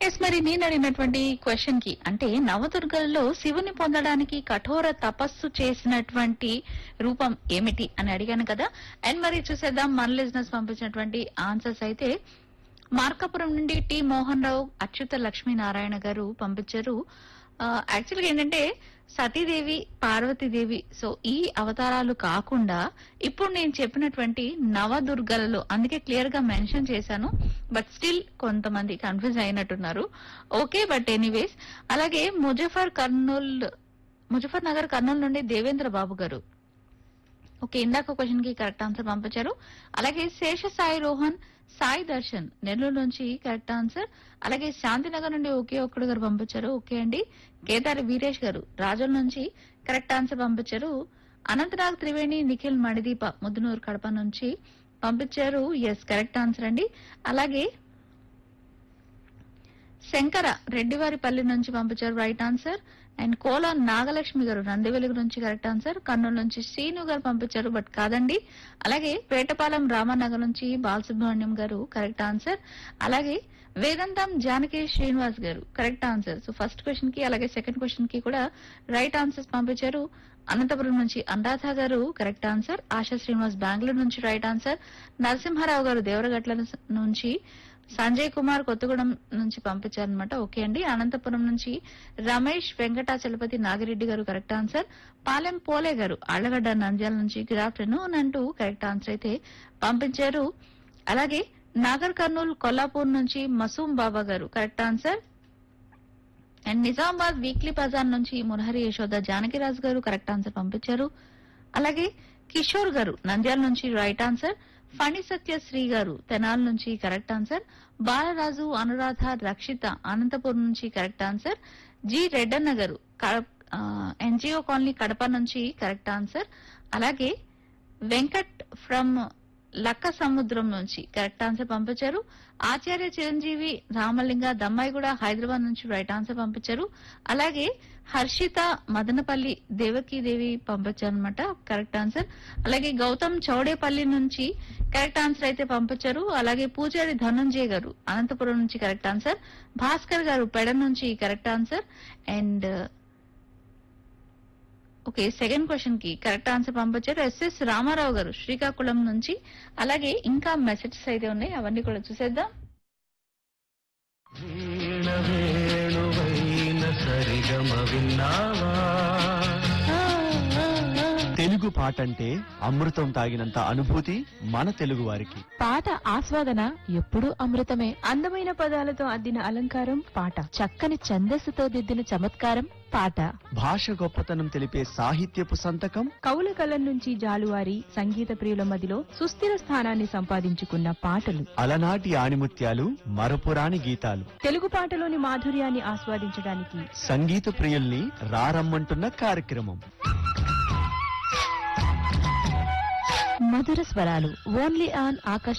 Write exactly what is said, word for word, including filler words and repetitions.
Yes మరి నేను అడిగినటువంటి క్వశ్చన్ కి అంటే నవదుర్గల్లో శివుని పొందడానికి కఠోర తపస్సు చేసినటువంటి రూపం ఏమిటి అని అడిగాను కదా. అండ్ మరి చూసేద్దాం మన లిజినెస్ పంపించినటువంటి ఆన్సర్స్ అయితే మార్కాపురం నుండి టి మోహన్ రావు అచ్యుత లక్ష్మీనారాయణ గారు పంపించారు. యాక్చువల్గా ఏంటంటే సతీదేవి పార్వతీదేవి సో ఈ అవతారాలు కాకుండా ఇప్పుడు నేను చెప్పినటువంటి నవదుర్గలలో అందుకే క్లియర్ గా మెన్షన్ చేశాను. బట్ స్టిల్ కొంతమంది కన్ఫ్యూజ్ అయినట్టున్నారు. ఓకే బట్ ఎనీవేస్ అలాగే ముజఫర్ కర్నూల్ ముజఫర్ నగర్ కర్నూలు నుండి దేవేంద్ర బాబు గారు ఓకే ఇందాక క్వశ్చన్ కి కరెక్ట్ ఆన్సర్ పంపించారు. అలాగే శేష సాయి రోహన్ సాయి దర్శన్ నెల్లూరు నుంచి కరెక్ట్ ఆన్సర్. అలాగే శాంతినగర్ నుండి ఒకే ఒక్కడు గారు పంపించారు. ఓకే అండి. కేదారి వీరేష్ గారు రాజుల నుంచి కరెక్ట్ ఆన్సర్ పంపించారు. అనంతనాగ్ త్రివేణి నిఖిల్ మణిదీప ముద్దునూరు కడప నుంచి పంపించారు. ఎస్ కరెక్ట్ ఆన్సర్ అండి. అలాగే శంకర రెడ్డివారిపల్లి నుంచి పంపించారు right answer. And Kola Nagalakshmi గారు నందివెలుగు నుంచి కరెక్ట్ ఆన్సర్. కర్నూలు నుంచి శ్రీను గారు పంపించారు బట్ కాదండి. అలాగే పేటపాలెం రామనగర్ నుంచి బాలసుబ్రహ్మణ్యం గారు కరెక్ట్ ఆన్సర్. అలాగే వేదాంతం జానకి శ్రీనివాస్ గారు correct answer. So first question కి అలాగే సెకండ్ క్వశ్చన్ కి కూడా రైట్ ఆన్సర్స్ పంపించారు. అనంతపురం నుంచి అనురాధ గారు కరెక్ట్ ఆన్సర్. ఆశా శ్రీనివాస్ బెంగళూరు నుంచి రైట్ ఆన్సర్. నరసింహారావు గారు దేవరగట్ల నుంచి, సంజయ్ కుమార్ కొత్తగూడెం నుంచి పంపించారనమాట. ఓకే అండి. అనంతపురం నుంచి రమేష్ వెంకటాచలపతి నాగిరెడ్డి గారు కరెక్ట్ ఆన్సర్. పాలెం పోలే గారు ఆళ్లగడ్డ నంద్యాల నుంచి గుడ్ ఆఫ్టర్నూన్ అంటూ కరెక్ట్ ఆన్సర్ అయితే పంపించారు. అలాగే నాగర్ కర్నూల్ కొల్లాపూర్ నుంచి మసూం బాబా గారు correct answer. And Nizamabad weekly Bazar నుంచి మురహరి యశోద జానకిరాజు గారు కరెక్ట్ ఆన్సర్ పంపించారు. అలాగే కిషోర్ గారు నంద్యాల నుంచి రైట్ ఆన్సర్. ఫణి సత్యశ్రీ గారు తెనాల నుంచి కరెక్ట్ ఆన్సర్. బాలరాజు అనురాధ రక్షిత అనంతపురం నుంచి కరెక్ట్ ఆన్సర్. జి రెడ్డన్న గారు ఎన్జిఓ కాలనీ కడప నుంచి కరెక్ట్ ఆన్సర్. అలాగే వెంకట్ ఫ్రమ్ లక్క సముద్రం నుంచి కరెక్ట్ ఆన్సర్ పంపించారు. ఆచార్య చిరంజీవి రామలింగ దమ్మాయి కూడా హైదరాబాద్ నుంచి రైట్ ఆన్సర్ పంపించారు. అలాగే హర్షిత మదనపల్లి దేవకీదేవి పంపించారు అనమాట కరెక్ట్ ఆన్సర్. అలాగే గౌతమ్ చౌడేపల్లి నుంచి కరెక్ట్ ఆన్సర్ అయితే పంపించారు. అలాగే పూజారి ధనంజయ్ గారు అనంతపురం నుంచి కరెక్ట్ ఆన్సర్. భాస్కర్ గారు పెడ నుంచి correct answer. And okay second question కి కరెక్ట్ ఆన్సర్ పంపించారు ఎస్ఎస్ రామారావు గారు శ్రీకాకుళం నుంచి. అలాగే ఇంకా మెసేజెస్ అయితే ఉన్నాయి అవన్నీ కూడా చూసేద్దాం. తెలుగు పాట అంటే అమృతం తాగినంత అనుభూతి మన తెలుగు వారికి. పాట ఆస్వాదన ఎప్పుడూ అమృతమే. అందమైన పదాలతో అద్దిన అలంకారం పాట, చక్కని ఛందస్సుతో దిద్దిన చమత్కారం పాట, భాష గొప్పతనం తెలిపే సాహిత్యపు సంతకం, కవుల కలం నుంచి జాలువారి సంగీత ప్రియుల మదిలో సుస్థిర స్థానాన్ని సంపాదించుకున్న పాటలు, అలనాటి ఆణిముత్యాలు మరపురాని గీతాలు. తెలుగు పాటలోని మాధుర్యాన్ని ఆస్వాదించడానికి సంగీత ప్రియుల్ని రారమ్మంటున్న కార్యక్రమం మధుర స్వరాలు ఓన్లీ ఆన్ ఆకాశ